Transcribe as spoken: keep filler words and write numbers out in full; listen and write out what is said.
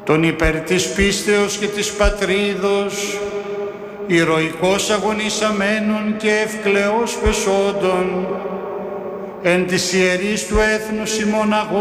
τον υπέρ της πίστεως και της πατρίδος, ηρωικός αγωνισαμένων και ευκλαιός πεσόντων, εν της ιερής του έθνους ημών αγώνα,